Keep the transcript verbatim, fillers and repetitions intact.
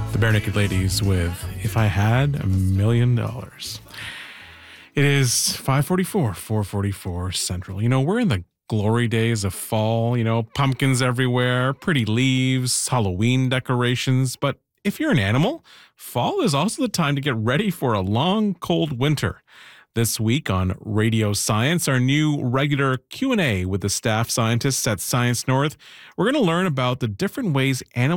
The Bare Naked Ladies with If I Had a Million Dollars. It is five forty-four, four forty-four Central. You know, we're in the glory days of fall, you know, pumpkins everywhere, pretty leaves, Halloween decorations. But if you're an animal, fall is also the time to get ready for a long, cold winter. This week on Radio Science, our new regular Q and A with the staff scientists at Science North, we're going to learn about the different ways animals